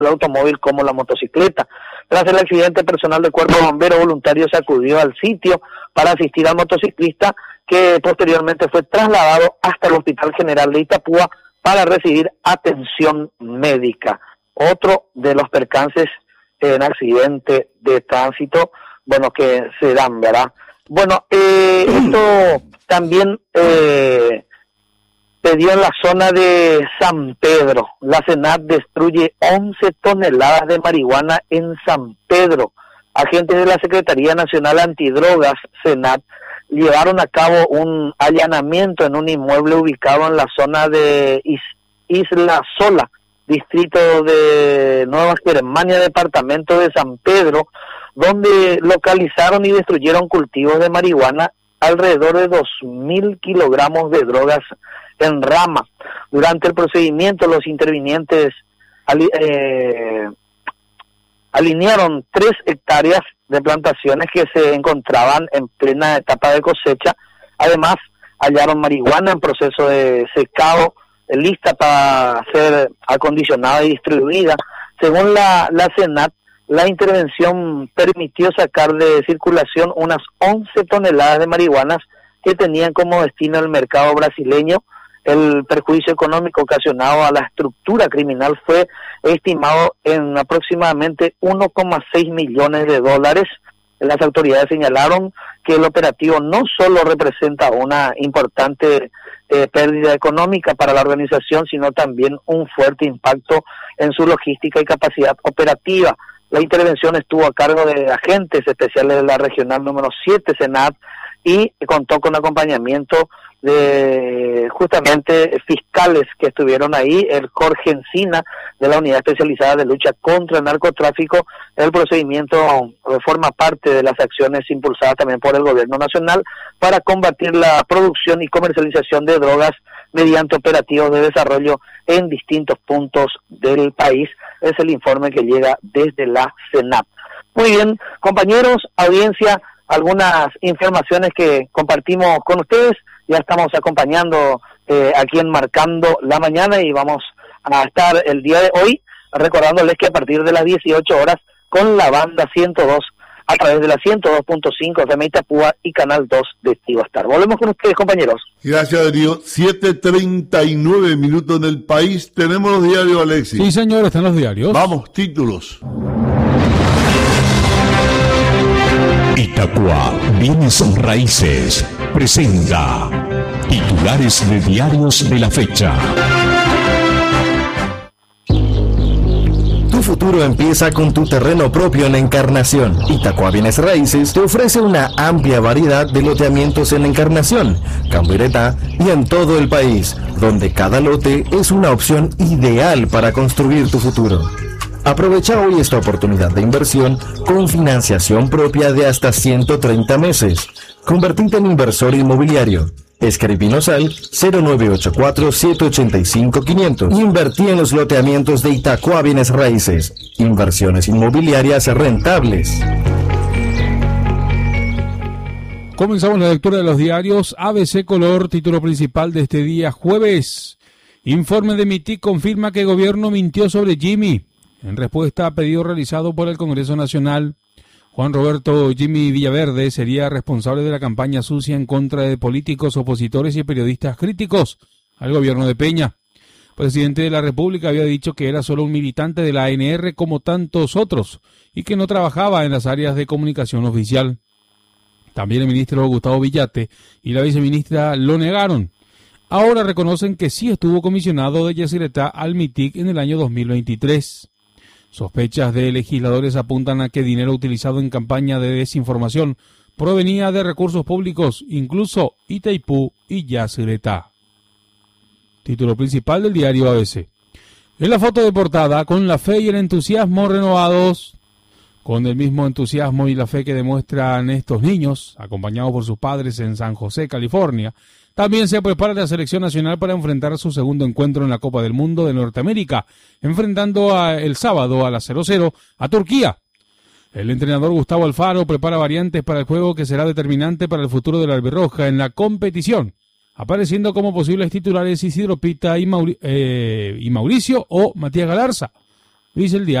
el automóvil como la motocicleta. Tras el accidente, personal del Cuerpo de Bomberos Voluntarios acudió al sitio para asistir al motociclista, que posteriormente fue trasladado hasta el Hospital General de Itapúa para recibir atención médica. Otro de los percances en accidente de tránsito, bueno, que se dan, ¿verdad? Bueno, esto también se dio en la zona de San Pedro. La SENAT destruye 11 toneladas de marihuana en San Pedro. Agentes de la Secretaría Nacional Antidrogas, SENAT, llevaron a cabo un allanamiento en un inmueble ubicado en la zona de Isla Sola, distrito de Nueva Germania, departamento de San Pedro, donde localizaron y destruyeron cultivos de marihuana, alrededor de 2.000 kilogramos de drogas en rama. Durante el procedimiento, los intervinientes alinearon 3 hectáreas de plantaciones que se encontraban en plena etapa de cosecha. Además, hallaron marihuana en proceso de secado, lista para ser acondicionada y distribuida. Según la SENAT, la intervención permitió sacar de circulación unas 11 toneladas de marihuanas que tenían como destino el mercado brasileño. El perjuicio económico ocasionado a la estructura criminal fue estimado en aproximadamente 1,6 millones de dólares. Las autoridades señalaron que el operativo no solo representa una importante pérdida económica para la organización, sino también un fuerte impacto en su logística y capacidad operativa. La intervención estuvo a cargo de agentes especiales de la Regional número 7 SENAT y contó con acompañamiento de justamente fiscales que estuvieron ahí, el Jorge Encina de la Unidad Especializada de Lucha contra el Narcotráfico. El procedimiento forma parte de las acciones impulsadas también por el Gobierno Nacional para combatir la producción y comercialización de drogas mediante operativos de desarrollo en distintos puntos del país. Es el informe que llega desde la SENAT. Muy bien, compañeros, audiencia, algunas informaciones que compartimos con ustedes. Ya estamos acompañando aquí en Marcando la Mañana y vamos a estar el día de hoy recordándoles que a partir de las 18 horas con la banda 102 a través de la 102.5 de Itapúa y Canal 2 de Tigo Star. Volvemos con ustedes, compañeros. Gracias, Darío. 7:39 minutos en el país. Tenemos los diarios, Alexis. Sí, señor, están los diarios. Vamos, títulos. Itacua Bienes Raíces presenta titulares de diarios de la fecha. Tu futuro empieza con tu terreno propio en Encarnación. Itacua Bienes Raíces te ofrece una amplia variedad de loteamientos en Encarnación, Cambuireta y en todo el país, donde cada lote es una opción ideal para construir tu futuro. Aprovecha hoy esta oportunidad de inversión con financiación propia de hasta 130 meses. Convertite en inversor inmobiliario. Escribinos al 0984-785-500 y invertí en los loteamientos de Itacua Bienes Raíces. Inversiones inmobiliarias rentables. Comenzamos la lectura de los diarios. ABC Color, título principal de este día jueves. Informe de MITIC confirma que el gobierno mintió sobre Jimmy. En respuesta a pedido realizado por el Congreso Nacional, Juan Roberto Jimmy Villaverde sería responsable de la campaña sucia en contra de políticos, opositores y periodistas críticos al gobierno de Peña. El presidente de la República había dicho que era solo un militante de la ANR como tantos otros y que no trabajaba en las áreas de comunicación oficial. También el ministro Gustavo Villate y la viceministra lo negaron. Ahora reconocen que sí estuvo comisionado de Yacyretá al MITIC en el año 2023. Sospechas de legisladores apuntan a que dinero utilizado en campaña de desinformación provenía de recursos públicos, incluso Itaipú y Yacyretá. Título principal del diario ABC. En la foto de portada, con la fe y el entusiasmo renovados, con el mismo entusiasmo y la fe que demuestran estos niños, acompañados por sus padres en San José, California, también se prepara la selección nacional para enfrentar su segundo encuentro en la Copa del Mundo de Norteamérica, enfrentando el sábado a las 00 a Turquía. El entrenador Gustavo Alfaro prepara variantes para el juego que será determinante para el futuro de la albirroja en la competición, apareciendo como posibles titulares Isidro Pita y Mauricio o Matías Galarza. Dice el diario.